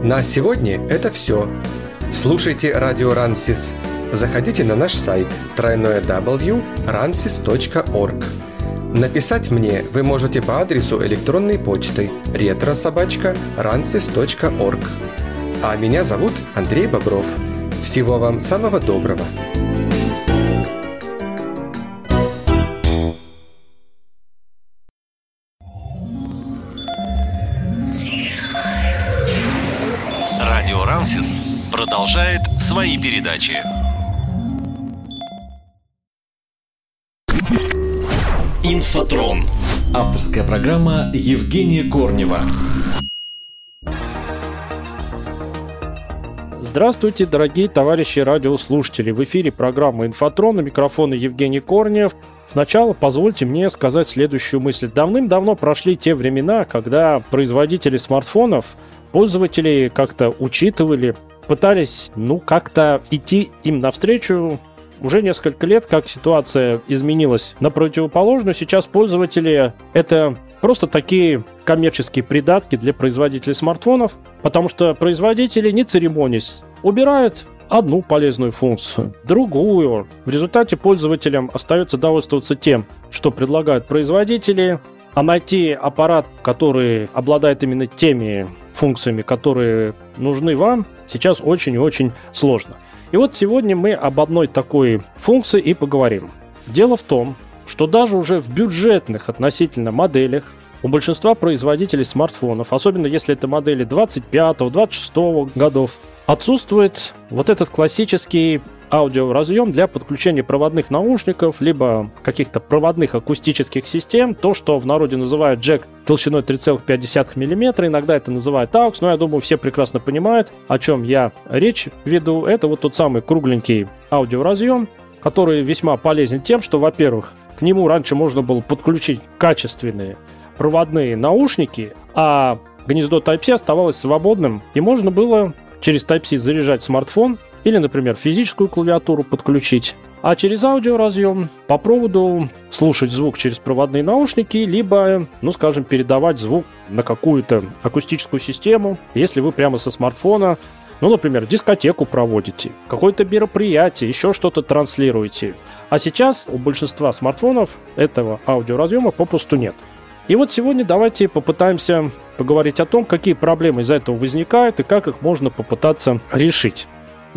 На сегодня это все. Слушайте радио Рансис. Заходите на наш сайт www.ransis.org. Написать мне вы можете по адресу электронной почты retro@ransis.org. А меня зовут Андрей Бобров. Всего вам самого доброго. Радио Рансис продолжает свои передачи. Инфотрон. Авторская программа Евгения Корнева. Здравствуйте, дорогие товарищи радиослушатели. В эфире программа «Инфотрон», у микрофона Евгений Корнев. Сначала позвольте мне сказать следующую мысль. Давным-давно прошли те времена, когда производители смартфонов пользователей как-то учитывали, пытались, как-то идти им навстречу. Уже несколько лет, как ситуация изменилась на противоположную. Сейчас пользователи — это просто такие коммерческие придатки для производителей смартфонов, потому что производители, не церемонясь, убирают одну полезную функцию, другую. В результате пользователям остается довольствоваться тем, что предлагают производители, а найти аппарат, который обладает именно теми функциями, которые нужны вам, сейчас очень и очень сложно. И вот сегодня мы об одной такой функции и поговорим. Дело в том, что даже уже в бюджетных относительно моделях у большинства производителей смартфонов, особенно если это модели 25-26 годов, отсутствует вот этот классический аудиоразъем для подключения проводных наушников, либо каких-то проводных акустических систем, то, что в народе называют джек толщиной 3,5 мм, иногда это называют AUX, но я думаю, все прекрасно понимают, о чем я речь веду. Это вот тот самый кругленький аудиоразъем, который весьма полезен тем, что, во-первых, к нему раньше можно было подключить качественные проводные наушники, а гнездо Type-C оставалось свободным, и можно было через Type-C заряжать смартфон или, например, физическую клавиатуру подключить, а через аудиоразъем по проводу слушать звук через проводные наушники, либо, передавать звук на какую-то акустическую систему, если вы прямо со смартфона, например, дискотеку проводите, какое-то мероприятие, еще что-то транслируете. А сейчас у большинства смартфонов этого аудиоразъема попросту нет. И вот сегодня давайте попытаемся поговорить о том, какие проблемы из-за этого возникают и как их можно попытаться решить.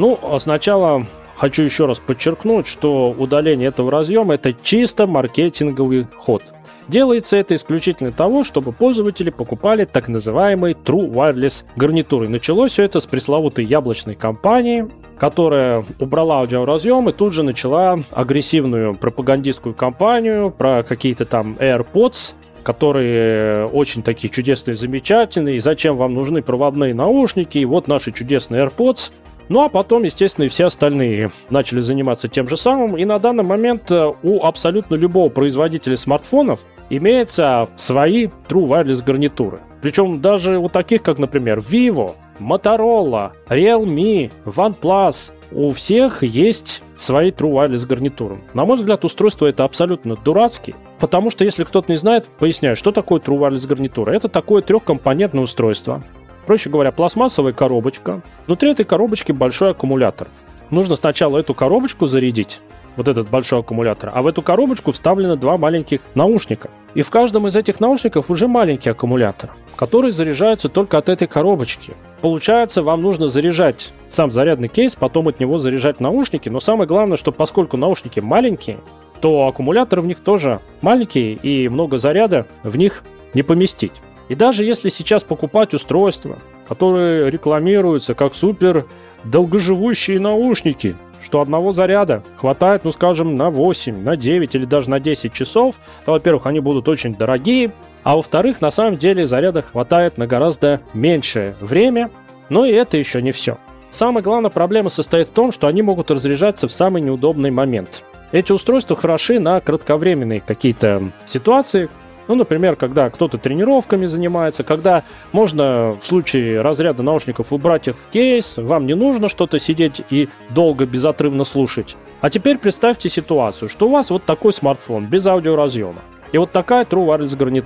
А сначала хочу еще раз подчеркнуть, что удаление этого разъема – это чисто маркетинговый ход. Делается это исключительно для того, чтобы пользователи покупали так называемые True Wireless гарнитуры. Началось все это с пресловутой яблочной компании, которая убрала аудиоразъем и тут же начала агрессивную пропагандистскую кампанию про какие-то там AirPods, которые очень такие чудесные, замечательные, и зачем вам нужны проводные наушники, и вот наши чудесные AirPods. А потом, естественно, и все остальные начали заниматься тем же самым, и на данный момент у абсолютно любого производителя смартфонов имеются свои True Wireless гарнитуры. Причем даже у таких, как, например, Vivo, Motorola, Realme, OnePlus, у всех есть свои True Wireless гарнитуры. На мой взгляд, устройство это абсолютно дурацкие, потому что, если кто-то не знает, поясняю, что такое True Wireless гарнитура. Это такое трехкомпонентное устройство. Проще говоря, пластмассовая коробочка. Внутри этой коробочки большой аккумулятор. Нужно сначала эту коробочку зарядить, вот этот большой аккумулятор, а в эту коробочку вставлены два маленьких наушника. И в каждом из этих наушников уже маленький аккумулятор, который заряжается только от этой коробочки. Получается, вам нужно заряжать сам зарядный кейс, потом от него заряжать наушники, но самое главное, что поскольку наушники маленькие, то аккумулятор в них тоже маленький, и много заряда в них не поместить. И даже если сейчас покупать устройства, которые рекламируются как супер долгоживущие наушники, что одного заряда хватает, на 8, на 9 или даже на 10 часов, то, во-первых, они будут очень дорогие, а во-вторых, на самом деле заряда хватает на гораздо меньшее время, но и это еще не все. Самая главная проблема состоит в том, что они могут разряжаться в самый неудобный момент. Эти устройства хороши на кратковременные какие-то ситуации, например, когда кто-то тренировками занимается, когда можно в случае разряда наушников убрать их в кейс, вам не нужно что-то сидеть и долго безотрывно слушать. А теперь представьте ситуацию, что у вас вот такой смартфон без аудиоразъема и вот такая True Wireless гарнитура.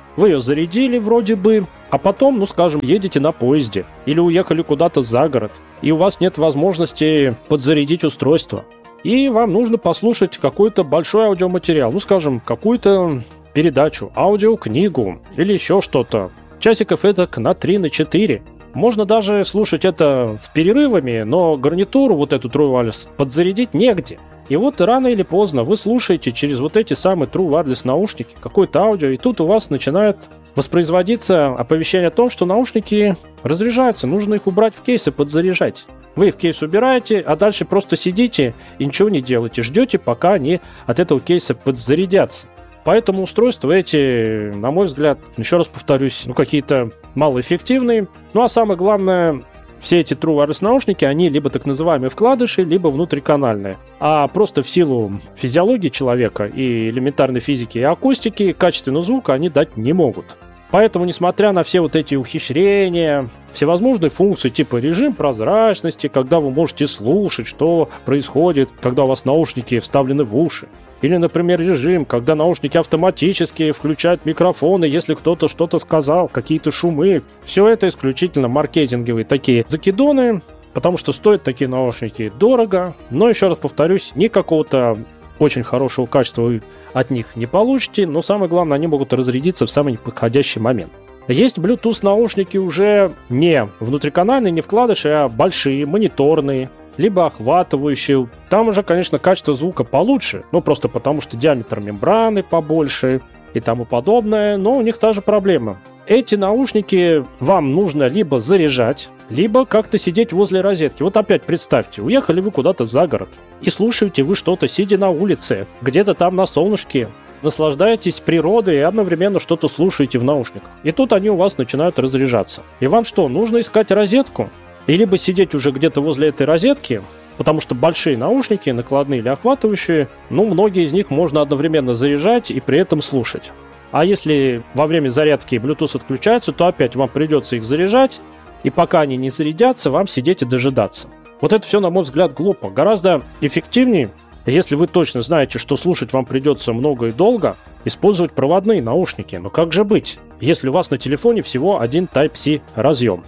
Вы ее зарядили вроде бы, а потом, едете на поезде или уехали куда-то за город, и у вас нет возможности подзарядить устройство. И вам нужно послушать какой-то большой аудиоматериал, какую-то передачу, аудиокнигу или еще что-то. Часиков этак на 3-4. Можно даже слушать это с перерывами, но гарнитуру, вот эту True Wireless, подзарядить негде. И вот рано или поздно вы слушаете через вот эти самые True Wireless наушники какое-то аудио, и тут у вас начинает воспроизводиться оповещение о том, что наушники разряжаются, нужно их убрать в кейс и подзаряжать. Вы их в кейс убираете, а дальше просто сидите и ничего не делаете, ждете, пока они от этого кейса подзарядятся. Поэтому устройства эти, на мой взгляд, еще раз повторюсь, какие-то малоэффективные. А самое главное, все эти True Wireless наушники, они либо так называемые вкладыши, либо внутриканальные. А просто в силу физиологии человека и элементарной физики и акустики качественного звука они дать не могут. Поэтому, несмотря на все вот эти ухищрения, всевозможные функции типа режим прозрачности, когда вы можете слушать, что происходит, когда у вас наушники вставлены в уши, или, например, режим, когда наушники автоматически включают микрофоны, если кто-то что-то сказал, какие-то шумы. Все это исключительно маркетинговые такие закидоны, потому что стоят такие наушники дорого. Но, еще раз повторюсь, никакого-то очень хорошего качества вы от них не получите, но самое главное, они могут разрядиться в самый неподходящий момент. Есть Bluetooth наушники уже не внутриканальные, не вкладыши, а большие, мониторные, либо охватывающие. Там уже, конечно, качество звука получше, просто потому что диаметр мембраны побольше и тому подобное, но у них та же проблема. Эти наушники вам нужно либо заряжать, либо как-то сидеть возле розетки. Вот опять представьте, уехали вы куда-то за город, и слушаете вы что-то, сидя на улице, где-то там на солнышке, наслаждаетесь природой и одновременно что-то слушаете в наушниках. И тут они у вас начинают разряжаться. И вам что, нужно искать розетку? И либо сидеть уже где-то возле этой розетки, потому что большие наушники, накладные или охватывающие, многие из них можно одновременно заряжать и при этом слушать. А если во время зарядки Bluetooth отключается, то опять вам придется их заряжать, и пока они не зарядятся, вам сидеть и дожидаться. Вот это все, на мой взгляд, глупо. Гораздо эффективнее, если вы точно знаете, что слушать вам придется много и долго, использовать проводные наушники. Но как же быть, если у вас на телефоне всего один Type-C разъем?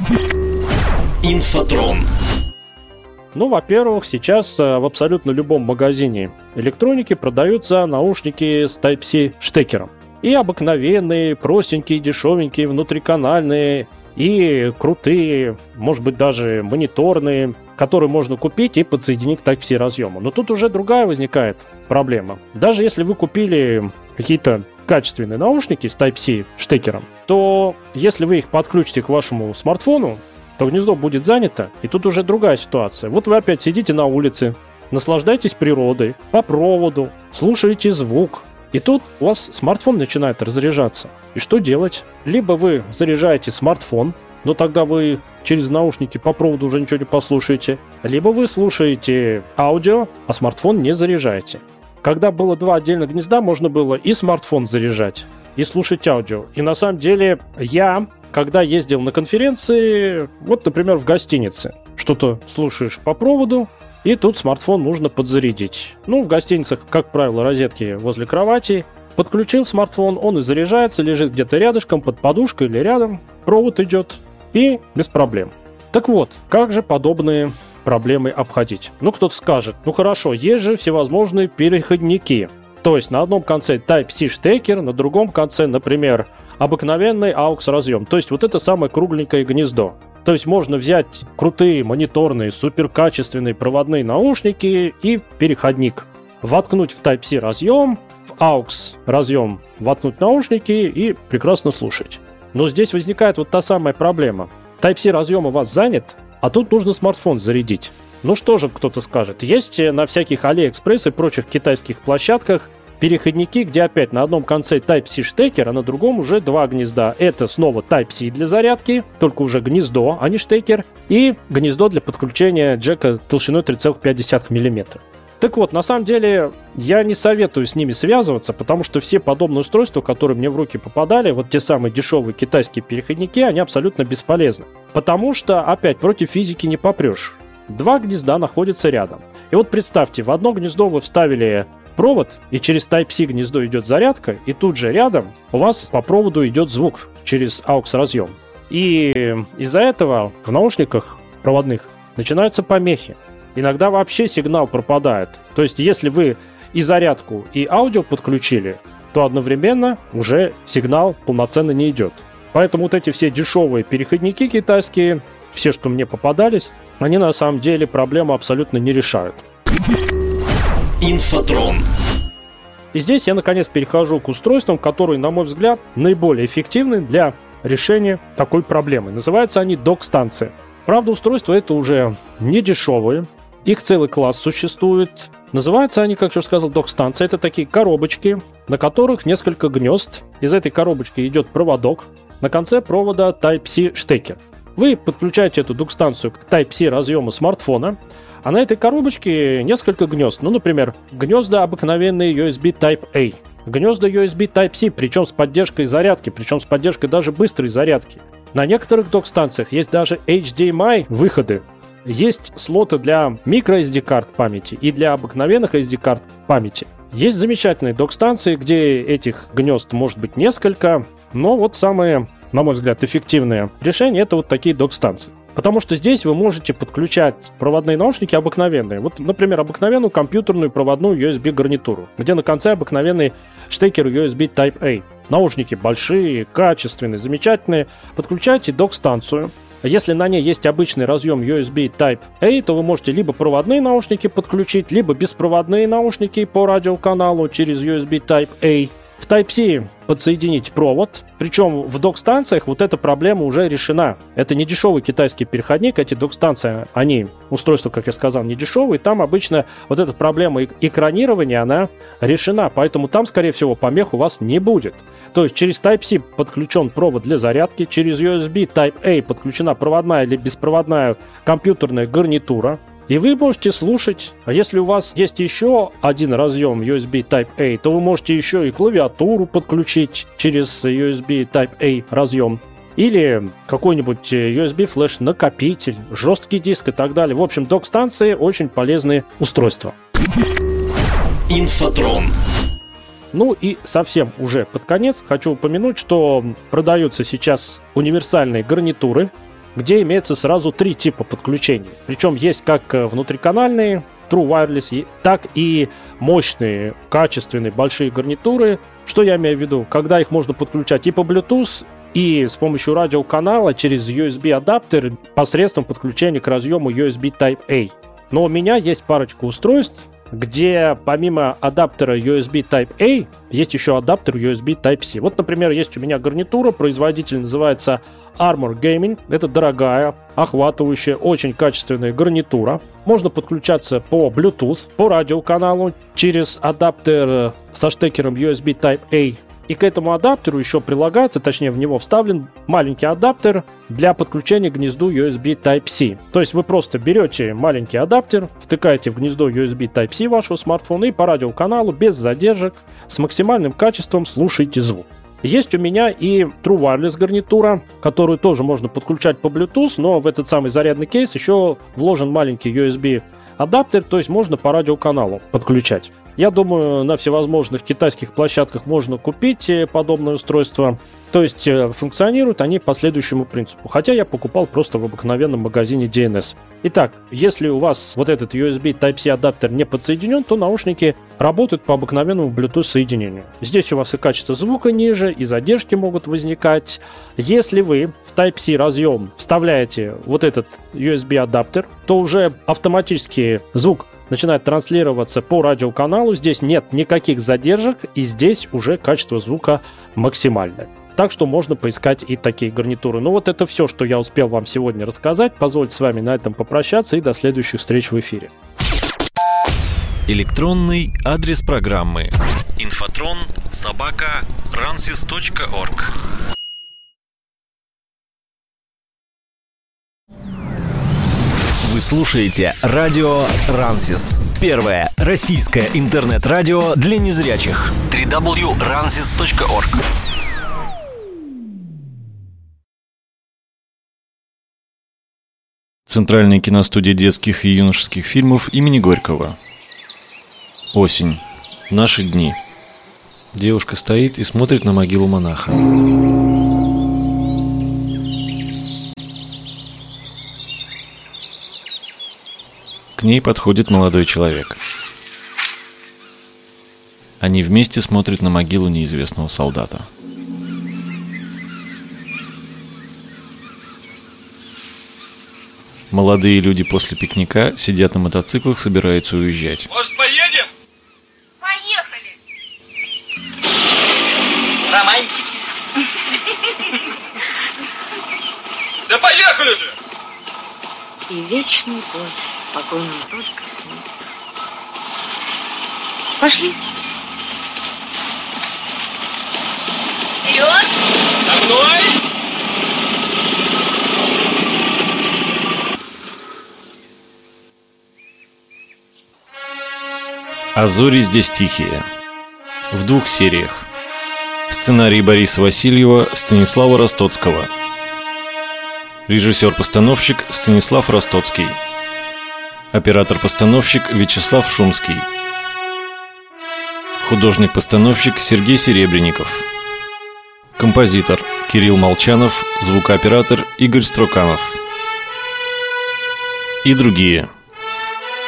Инфотрон. Во-первых, сейчас в абсолютно любом магазине электроники продаются наушники с Type-C штекером. И обыкновенные, простенькие, дешевенькие, внутриканальные, и крутые, может быть, даже мониторные, которые можно купить и подсоединить к Type-C разъему. Но тут уже другая возникает проблема. Даже если вы купили какие-то качественные наушники с Type-C штекером, то если вы их подключите к вашему смартфону, то гнездо будет занято, и тут уже другая ситуация. Вот вы опять сидите на улице, наслаждаетесь природой, по проводу, слушаете звук, и тут у вас смартфон начинает разряжаться. И что делать? Либо вы заряжаете смартфон, но тогда вы через наушники по проводу уже ничего не послушаете, либо вы слушаете аудио, а смартфон не заряжаете. Когда было два отдельных гнезда, можно было и смартфон заряжать, и слушать аудио. И на самом деле я, когда ездил на конференции, например, в гостинице, что-то слушаешь по проводу, и тут смартфон нужно подзарядить. В гостиницах, как правило, розетки возле кровати. Подключил смартфон, он и заряжается, лежит где-то рядышком, под подушкой или рядом, провод идет, и без проблем. Так вот, как же подобные проблемы обходить? Кто-то скажет, хорошо, есть же всевозможные переходники. То есть на одном конце Type-C штекер, на другом конце, например, обыкновенный AUX разъем. То есть вот это самое кругленькое гнездо. То есть можно взять крутые мониторные, суперкачественные проводные наушники и переходник. Воткнуть в Type-C разъем, в AUX разъем воткнуть наушники и прекрасно слушать. Но здесь возникает та самая проблема. Type-C разъем у вас занят, а тут нужно смартфон зарядить. Что же кто-то скажет? Есть на всяких AliExpress и прочих китайских площадках переходники, где опять на одном конце Type-C штекер, а на другом уже два гнезда. Это снова Type-C для зарядки, только уже гнездо, а не штекер, и гнездо для подключения джека толщиной 3,5 мм. Так вот, на самом деле, я не советую с ними связываться, потому что все подобные устройства, которые мне в руки попадали, те самые дешевые китайские переходники, они абсолютно бесполезны. Потому что, опять, против физики не попрешь. Два гнезда находятся рядом. И представьте, в одно гнездо вы вставили провод, и через Type-C гнездо идет зарядка, и тут же рядом у вас по проводу идет звук через AUX-разъем. И из-за этого в наушниках проводных начинаются помехи. Иногда вообще сигнал пропадает. То есть, если вы и зарядку, и аудио подключили, то одновременно уже сигнал полноценно не идет. Поэтому вот эти все дешевые переходники китайские, все, что мне попадались, они на самом деле проблему абсолютно не решают. Инфотрон. И здесь я наконец перехожу к устройствам, которые, на мой взгляд, наиболее эффективны для решения такой проблемы. Называются они док-станции. Правда, устройства это уже не дешевые. Их целый класс существует. Называются они, как я уже сказал, док-станции. Это такие коробочки, на которых несколько гнезд. Из этой коробочки идет проводок. На конце провода Type-C штекер. Вы подключаете эту док-станцию к Type-C разъему смартфона, а на этой коробочке несколько гнезд. Ну, например, гнезда обыкновенные USB Type-A, гнезда USB Type-C, причем с поддержкой зарядки, причем с поддержкой даже быстрой зарядки. На некоторых док-станциях есть даже HDMI выходы. Есть слоты для microSD-карт памяти и для обыкновенных SD-карт памяти. Есть замечательные док-станции, где этих гнезд может быть несколько, но вот самые, на мой взгляд, эффективные решения — это вот такие док-станции. Потому что здесь вы можете подключать проводные наушники обыкновенные. Вот, например, обыкновенную компьютерную проводную USB-гарнитуру, где на конце обыкновенный штекер USB Type-A. Наушники большие, качественные, замечательные. Подключайте док-станцию. Если на ней есть обычный разъем USB Type-A, то вы можете либо проводные наушники подключить, либо беспроводные наушники по радиоканалу через USB Type-A. В Type-C подсоединить провод, причем в док-станциях вот эта проблема уже решена. Это не дешевый китайский переходник, эти док-станции, они, устройства, как я сказал, не дешевые, там обычно вот эта проблема экранирования, она решена, поэтому там, скорее всего, помех у вас не будет. То есть через Type-C подключен провод для зарядки, через USB Type-A подключена проводная или беспроводная компьютерная гарнитура, и вы можете слушать. А если у вас есть еще один разъем USB Type-A, то вы можете еще и клавиатуру подключить через USB Type-A разъем. Или какой-нибудь USB флеш-накопитель, жесткий диск и так далее. В общем, док-станции очень полезные устройства. Инфотрон. Ну и совсем уже под конец хочу упомянуть, что продаются сейчас универсальные гарнитуры, где имеется сразу 3 типа подключений. Причем есть как внутриканальные, True Wireless, так и мощные, качественные, большие гарнитуры. Что я имею в виду? Когда их можно подключать и по Bluetooth, и с помощью радиоканала через USB-адаптер посредством подключения к разъему USB Type-A. Но у меня есть парочка устройств, где помимо адаптера USB Type-A есть еще адаптер USB Type-C. Вот, например, есть у меня гарнитура, производитель называется Armor Gaming. Это дорогая, охватывающая, очень качественная гарнитура. Можно подключаться по Bluetooth, по радиоканалу через адаптер со штекером USB Type-A. И к этому адаптеру еще прилагается, точнее в него вставлен маленький адаптер для подключения к гнезду USB Type-C. То есть вы просто берете маленький адаптер, втыкаете в гнездо USB Type-C вашего смартфона и по радиоканалу без задержек с максимальным качеством слушаете звук. Есть у меня и True Wireless гарнитура, которую тоже можно подключать по Bluetooth, но в этот самый зарядный кейс еще вложен маленький USB адаптер, то есть можно по радиоканалу подключать. Я думаю, на всевозможных китайских площадках можно купить подобное устройство. То есть функционируют они по следующему принципу. Хотя я покупал просто в обыкновенном магазине DNS. Итак, если у вас вот этот USB Type-C адаптер не подсоединен, то наушники работают по обыкновенному Bluetooth соединению. Здесь у вас и качество звука ниже, и задержки могут возникать. Если вы в Type-C разъем вставляете вот этот USB адаптер, то уже автоматически звук начинает транслироваться по радиоканалу. Здесь нет никаких задержек, и здесь уже качество звука максимальное. Так что можно поискать и такие гарнитуры. Ну вот это все, что я успел вам сегодня рассказать. Позвольте с вами на этом попрощаться и до следующих встреч в эфире. Электронный адрес программы infotrон@ransis.org. Вы слушаете радио Рансис. Первое российское интернет-радио для незрячих. www.ransis.org. Центральная киностудия детских и юношеских фильмов имени Горького. Осень. Наши дни. Девушка стоит и смотрит на могилу монаха. К ней подходит молодой человек. Они вместе смотрят на могилу неизвестного солдата. Молодые люди после пикника сидят на мотоциклах, собираются уезжать. Может, поедем? Поехали! Романтики. Да поехали же! И вечный бой покойным только снится. Пошли. Вперед! За мной! А зори здесь тихие. В 2 сериях. Сценарий Бориса Васильева, Станислава Ростоцкого. Режиссер-постановщик Станислав Ростоцкий. Оператор-постановщик Вячеслав Шумский. Художник-постановщик Сергей Серебренников. Композитор Кирилл Молчанов, звукооператор Игорь Строканов. И другие.